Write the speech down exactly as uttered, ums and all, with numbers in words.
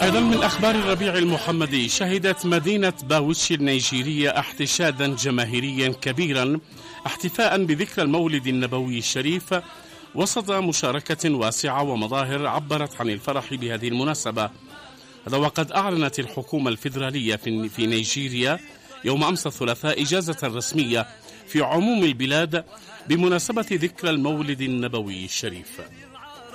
أيضا من أخبار الربيع المحمدي، شهدت مدينة باوتشي النيجيرية احتشادا جماهيريا كبيرا احتفاء بذكرى المولد النبوي الشريف وسط مشاركة واسعة ومظاهر عبرت عن الفرح بهذه المناسبة. هذا وقد أعلنت الحكومة الفيدرالية في نيجيريا يوم أمس الثلاثاء إجازة رسمية في عموم البلاد بمناسبة ذكرى المولد النبوي الشريف.